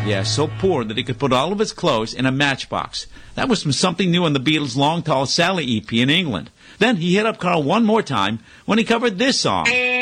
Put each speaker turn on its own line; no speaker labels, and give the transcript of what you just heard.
Yeah, so poor that he could put all of his clothes in a matchbox. That was from Something New on the Beatles' Long Tall Sally EP in England. Then he hit up Carl one more time when he covered this song.